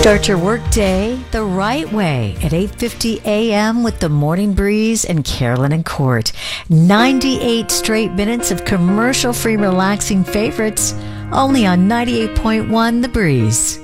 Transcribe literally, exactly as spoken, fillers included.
Start your workday the right way at eight fifty a.m. with the Morning Breeze and Carolyn and Court. ninety-eight straight minutes of commercial-free relaxing favorites only on ninety-eight point one The Breeze.